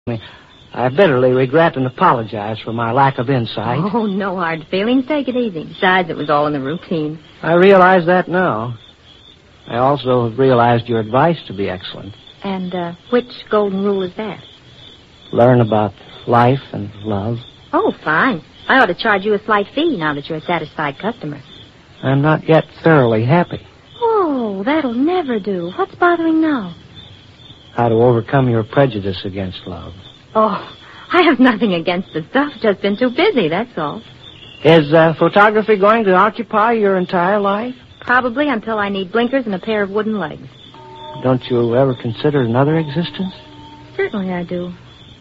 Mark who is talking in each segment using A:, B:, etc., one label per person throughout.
A: I bitterly regret and apologize for my lack of insight.
B: Oh, no hard feelings. Take it easy. Besides, it was all in the routine.
A: I realize that now. I also have realized your advice to be excellent.
B: And which golden rule is that?
A: Learn about life and love.
B: Oh, fine. I ought to charge you a slight fee now that you're a satisfied customer.
A: I'm not yet thoroughly happy.
B: Oh, that'll never do. What's bothering now?
A: How to overcome your prejudice against love.
B: Oh, I have nothing against the stuff. Just been too busy, that's all.
A: Is photography going to occupy your entire life?
B: Probably until I need blinkers and a pair of wooden legs.
A: Don't you ever consider another existence?
B: Certainly I do.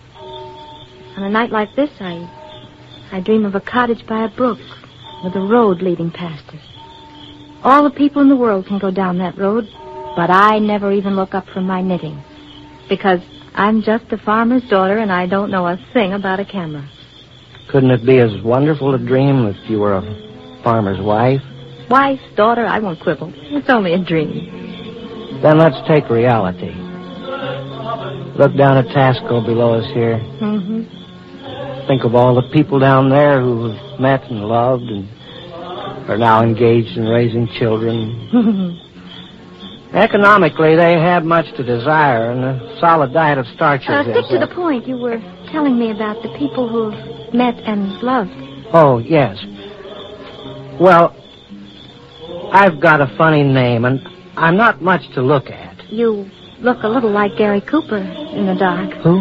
B: On a night like this, I dream of a cottage by a brook with a road leading past it. All the people in the world can go down that road, but I never even look up from my knitting, because I'm just a farmer's daughter and I don't know a thing about a camera.
A: Couldn't it be as wonderful a dream if you were a farmer's wife?
B: Wife, daughter, I won't quibble. It's only a dream.
A: Then let's take reality. Look down at Tasco below us here.
B: Mm-hmm.
A: Think of all the people down there who have met and loved and are now engaged in raising children. Economically, they have much to desire, and a solid diet of starches.
B: Stick to the point. You were telling me about the people who've met and loved.
A: Oh, yes. Well, I've got a funny name, and I'm not much to look at.
B: You look a little like Gary Cooper in the dark.
A: Who?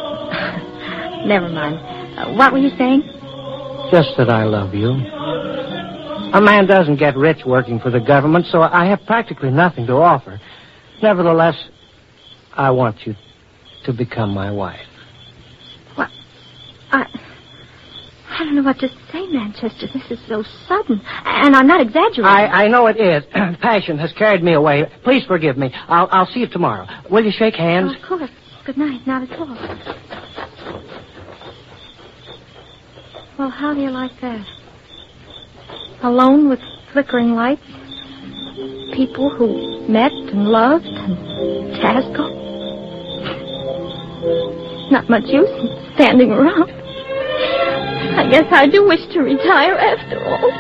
B: Never mind. What were you saying?
A: Just that I love you. A man doesn't get rich working for the government, so I have practically nothing to offer. Nevertheless, I want you to become my wife.
B: What? I don't know what to say, Manchester. This is so sudden. And I'm not exaggerating.
A: I know it is. Passion has carried me away. Please forgive me. I'll see you tomorrow. Will you shake hands?
B: Oh, of course. Good night. Not at all. Well, how do you like that? Alone with flickering lights? People who met and loved and Tasco? Not much use in standing around. I guess I do wish to retire after all.